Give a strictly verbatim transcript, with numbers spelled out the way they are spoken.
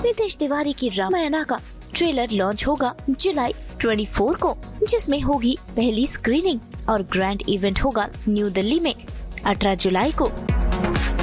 नितेश तिवारी की रामायणा का trailer launch होगा जुलाई चौबीस को, जिसमें होगी पहली स्क्रीनिंग और ग्रैंड इवेंट होगा न्यू दिल्ली में अठारह जुलाई को।